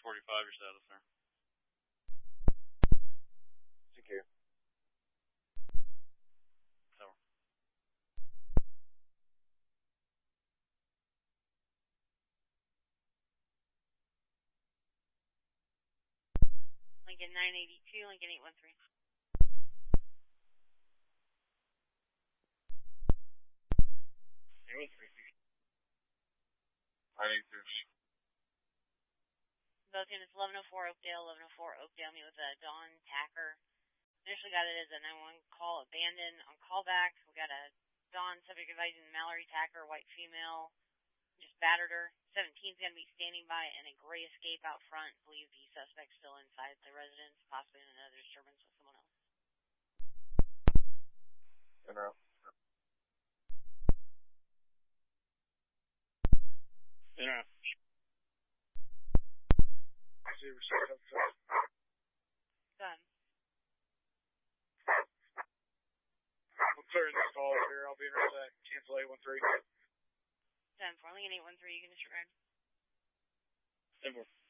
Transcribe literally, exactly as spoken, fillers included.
forty-five, your status, sir. Secure. So. Lincoln nine eighty-two, Lincoln eight one three. eight one three. nine eighty-two. Both units, eleven oh four Oakdale, eleven oh four Oakdale, meet with uh, Dawn Tacker. Initially got it as a nine one one call abandoned. On callback, we got a Dawn subject advising Mallory Tacker, white female, just battered her. seventeen's going to be standing by and a gray escape out front. Believe the suspect still inside the residence, possibly in another disturbance with someone else. In route. In route. Receiver six seven seven. Done. I'm clearing this call here. I'll be in route at cancel eight one three. ten four, Lincoln eight one three, you can disregard. ten four.